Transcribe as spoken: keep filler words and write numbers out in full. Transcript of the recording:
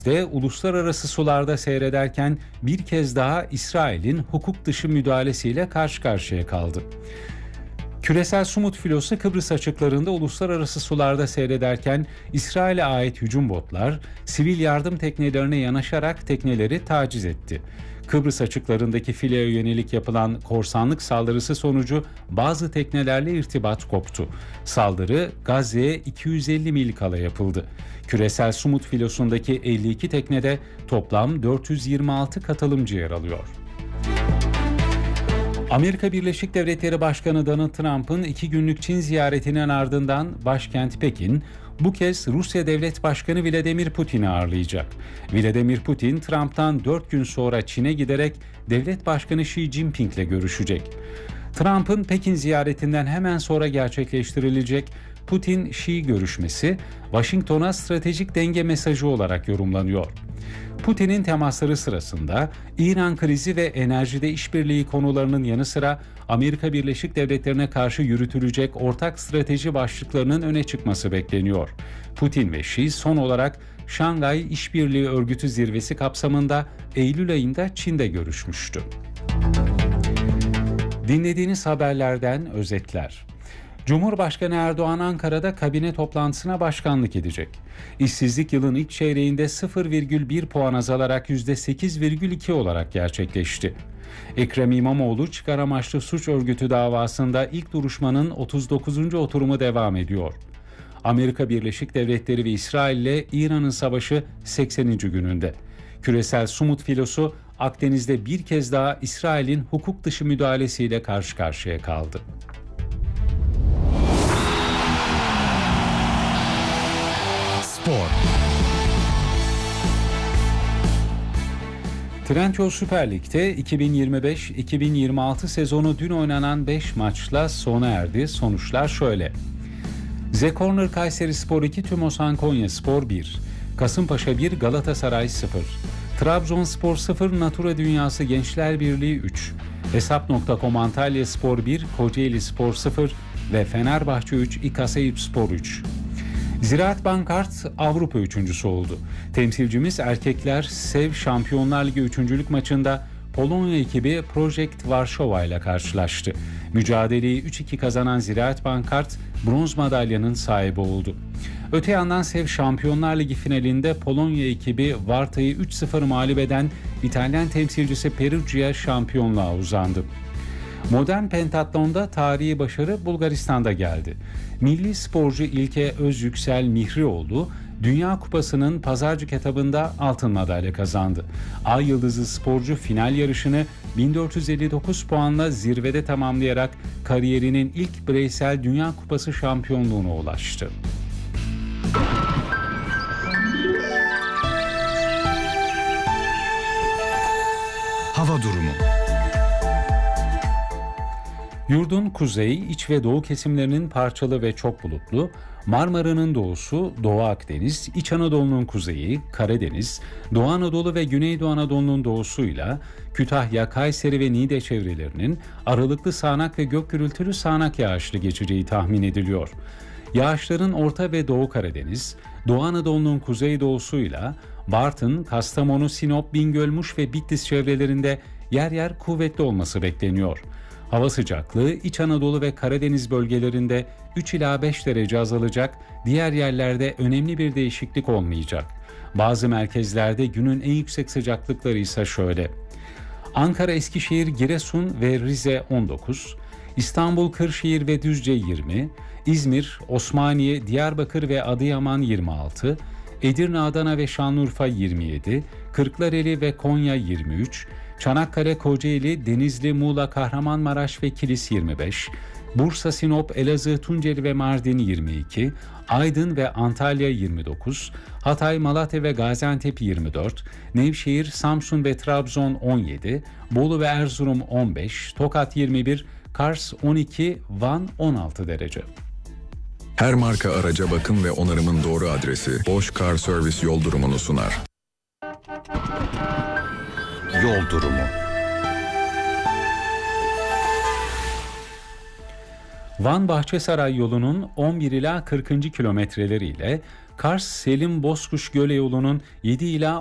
de uluslararası sularda seyrederken bir kez daha İsrail'in hukuk dışı müdahalesiyle karşı karşıya kaldı. Küresel Sumut filosu Kıbrıs açıklarında uluslararası sularda seyrederken İsrail'e ait hücum botlar sivil yardım teknelerine yanaşarak tekneleri taciz etti. Kıbrıs açıklarındaki fileye yönelik yapılan korsanlık saldırısı sonucu bazı teknelerle irtibat koptu. Saldırı Gazze'ye iki yüz elli mil kala yapıldı. Küresel Sumut filosundaki elli iki teknede toplam dört yüz yirmi altı katılımcı yer alıyor. Amerika Birleşik Devletleri Başkanı Donald Trump'ın iki günlük Çin ziyaretinin ardından başkent Pekin, bu kez Rusya Devlet Başkanı Vladimir Putin'i ağırlayacak. Vladimir Putin, Trump'tan dört gün sonra Çin'e giderek Devlet Başkanı Xi Jinping'le görüşecek. Trump'ın Pekin ziyaretinden hemen sonra gerçekleştirilecek Putin-Xi görüşmesi, Washington'a stratejik denge mesajı olarak yorumlanıyor. Putin'in temasları sırasında İran krizi ve enerjide işbirliği konularının yanı sıra Amerika Birleşik Devletleri'ne karşı yürütülecek ortak strateji başlıklarının öne çıkması bekleniyor. Putin ve Xi son olarak Şangay İşbirliği Örgütü zirvesi kapsamında Eylül ayında Çin'de görüşmüştü. Dinlediğiniz haberlerden özetler. Cumhurbaşkanı Erdoğan Ankara'da kabine toplantısına başkanlık edecek. İşsizlik yılın ilk çeyreğinde sıfır virgül bir puan azalarak yüzde sekiz virgül iki olarak gerçekleşti. Ekrem İmamoğlu çıkar amaçlı suç örgütü davasında ilk duruşmanın otuz dokuzuncu oturumu devam ediyor. Amerika Birleşik Devletleri ve İsrail ile İran'ın savaşı sekseninci gününde. Küresel Sumut filosu Akdeniz'de bir kez daha İsrail'in hukuk dışı müdahalesiyle karşı karşıya kaldı. Spor. Trendyol Süper Lig'de iki bin yirmi beş iki bin yirmi altı sezonu dün oynanan beş maçla sona erdi. Sonuçlar şöyle. Z Corner Kayserispor iki, Tümosan Konyaspor bir, Kasımpaşa bir, Galatasaray sıfır, Trabzonspor sıfır, Natura Dünyası Gençler Birliği üç, Hesap nokta com Antalyaspor bir, Kocaelispor sıfır ve Fenerbahçe üç, İKASEYİPSPOR üç. Ziraat Bankart Avrupa üçüncüsü oldu. Temsilcimiz erkekler Sev Şampiyonlar Ligi üçüncülük maçında Polonya ekibi Project Varşova ile karşılaştı. Mücadeleyi üç iki kazanan Ziraat Bankart bronz madalyanın sahibi oldu. Öte yandan Sev Şampiyonlar Ligi finalinde Polonya ekibi Varta'yı üç sıfır mağlup eden İtalyan temsilcisi Perugia şampiyonluğa uzandı. Modern pentatlonda tarihi başarı Bulgaristan'da geldi. Milli sporcu İlke Özyüksel Mihrioğlu, Dünya Kupası'nın pazarcık etabında altın madalya kazandı. Ay Yıldızı sporcu final yarışını bin dört yüz elli dokuz puanla zirvede tamamlayarak kariyerinin ilk bireysel Dünya Kupası şampiyonluğuna ulaştı. Hava durumu. Yurdun kuzey, iç ve doğu kesimlerinin parçalı ve çok bulutlu, Marmara'nın doğusu, Doğu Akdeniz, İç Anadolu'nun kuzeyi, Karadeniz, Doğu Anadolu ve Güneydoğu Anadolu'nun doğusuyla Kütahya, Kayseri ve Niğde çevrelerinin aralıklı sağanak ve gök gürültülü sağanak yağışlı geçeceği tahmin ediliyor. Yağışların Orta ve Doğu Karadeniz, Doğu Anadolu'nun kuzeydoğusuyla Bartın, Kastamonu, Sinop, Bingöl, Muş ve Bitlis çevrelerinde yer yer kuvvetli olması bekleniyor. Hava sıcaklığı İç Anadolu ve Karadeniz bölgelerinde üç ila beş derece azalacak, diğer yerlerde önemli bir değişiklik olmayacak. Bazı merkezlerde günün en yüksek sıcaklıkları ise şöyle. Ankara, Eskişehir, Giresun ve Rize on dokuz, İstanbul, Kırşehir ve Düzce yirmi, İzmir, Osmaniye, Diyarbakır ve Adıyaman yirmi altı, Edirne, Adana ve Şanlıurfa yirmi yedi, Kırklareli ve Konya yirmi üç, Çanakkale, Kocaeli, Denizli, Muğla, Kahramanmaraş ve Kilis yirmi beş, Bursa, Sinop, Elazığ, Tunceli ve Mardin yirmi iki, Aydın ve Antalya yirmi dokuz, Hatay, Malatya ve Gaziantep yirmi dört, Nevşehir, Samsun ve Trabzon on yedi, Bolu ve Erzurum on beş, Tokat yirmi bir, Kars on iki, Van on altı derece. Her marka araca bakım ve onarımın doğru adresi Bosch Car Service yol durumunu sunar. Yol durumu. Van Bahçesaray yolunun on bir ila kırkıncı kilometreleriyle Kars Selim Bozkuş Göle yolunun yedi ila